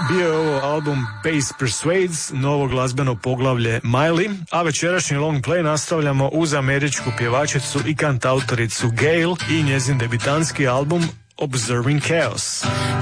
Bio je ovo album Bass Persuades, novo glazbeno poglavlje Miley, a večerašnji long play nastavljamo uz američku pjevačicu i kantautoricu Gayle i njezin debitanski album Observing Chaos.